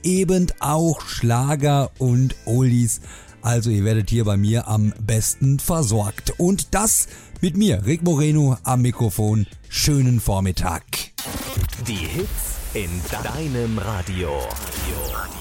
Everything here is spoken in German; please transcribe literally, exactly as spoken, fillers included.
eben auch Schlager und Oldies. Also ihr werdet hier bei mir am besten versorgt. Und das mit mir, Rick Moreno am Mikrofon. Schönen Vormittag. Die Hits in deinem Radio.